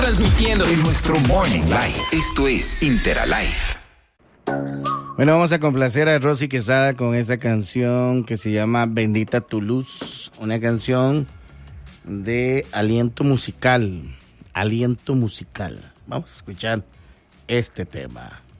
transmitiendo en nuestro Morning Live. Esto es Interalive. Bueno, vamos a complacer a Rosy Quesada con esta canción que se llama Bendita tu luz, una canción de aliento musical. Vamos a escuchar este tema.